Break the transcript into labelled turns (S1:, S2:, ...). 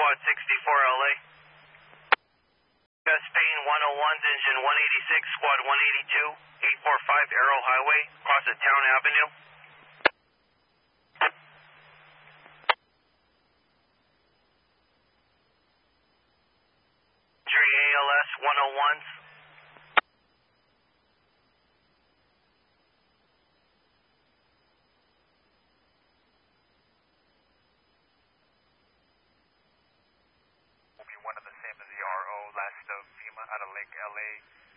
S1: Squad 64 LA. Spain 101's engine 186, Squad 182, 845 Arrow Highway, across at Town Avenue. ALS 101s.
S2: Will be one of the same as the RO, last of FEMA out of Lake LA.